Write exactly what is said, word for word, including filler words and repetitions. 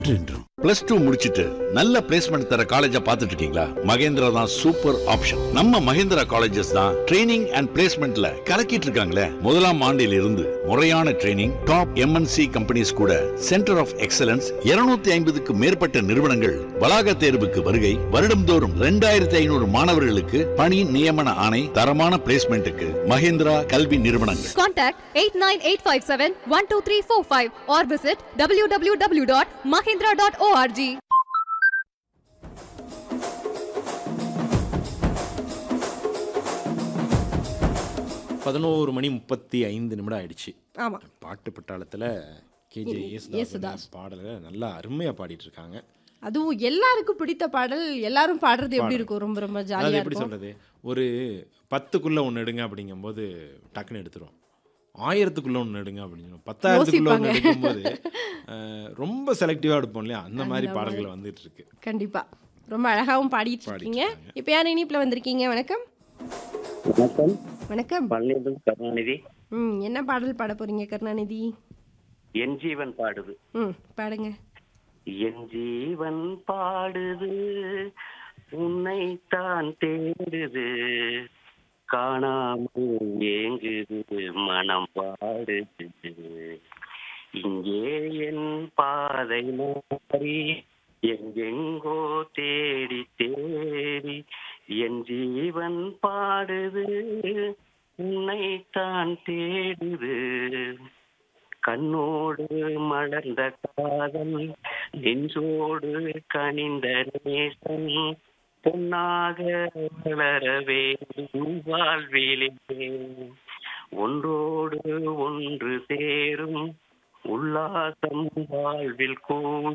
Plus two முடிச்சிட்டு நல்ல placement தர காலேஜா பார்த்துட்டு இருக்கீங்களா? மகேந்திரா தான் சூப்பர் ஆப்ஷன். நம்ம மகேந்திரா காலேஜஸ் தான் ட்ரைனிங் அண்ட் பிளேஸ்மெண்ட்ல கலக்கிட்டு இருக்காங்களே. முதலாம் ஆண்டில் இருந்து முறையான ட்ரைனிங், டாப் எம்என்சி கம்பெனிஸ் கூட சென்டர் ஆஃப் எக்ஸலன்ஸ் இருநூத்தி ஐம்பதுக்கு மேற்பட்ட நிறுவனங்கள் வளாக தேர்வுக்கு வருகை. வருடம்தோறும் இரண்டாயிரத்தி ஐநூறு மாணவர்களுக்கு பணி நியமன ஆணை. தரமான பிளேஸ்மெண்ட்டுக்கு மகேந்திரா கல்வி நிறுவனங்கள். Contact eight nine eight five seven one two three four five or visit w w w dot mahindra dot org. பதினோரு மணி முப்பத்தி ஐந்து நிமிடம் ஆயிடுச்சு. ஆமா. பாட்டு பட்டாளத்தில் கேஜே யேசுதாஸ் பாடலை நல்லா அருமையாக பாடிட்டு இருக்காங்க. அதுவும் எல்லாருக்கும் பிடித்த பாடல். எல்லாரும் பாடுறது எப்படி இருக்கும்? ரொம்ப ரொம்ப அது ஜாலியா எப்படி இருக்கும். சொல்றது, ஒரு பத்துக்குள்ள ஒன்று எடுங்க அப்படிங்கும்போது டக்குன்னு எடுத்துரும். ஆயிரத்துக்குள்ள ஒன்று எடுங்க அப்படின்னு பத்தாயிரத்துக்குள்ள ஒன்று எடுக்கும்போது அஹ், ரொம்ப செலக்டிவாக எடுப்போம் இல்லையா? அந்த மாதிரி பாடல்கள் வந்துட்டு இருக்கு. கண்டிப்பா ரொம்ப அழகாவும் பாடிட்டு இருக்கீங்க. இப்போ யார் இனிப்புல வந்திருக்கீங்க? வணக்கம். வணக்கம். வணக்கம். பழனியிலிருந்து கருணாநிதி. ம் என்ன பாடல் பாட போறீங்க கருணாநிதி? என் ஜீவன் பாடுது. ம் பாடுங்க. என் ஜீவன் பாடுது, உன்னைத்தான் தேடுது, காணாமல் ஏங்குது, மனம் பாடுது. இங்கே என் பாதை மாறி எங்கெங்கோ தேடி தேடி என் ஜீவன் பாடுது, உன்னைத்தான் தேடுது. கண்ணோடு மலர்ந்த காதல், நெஞ்சோடு கனிந்த நேசம், பொன்னாக வளர வேண்டும் வாழ்விலே. ஒன்றோடு ஒன்று சேரும் உல்லாசம் வாழ்வில் கூடும்.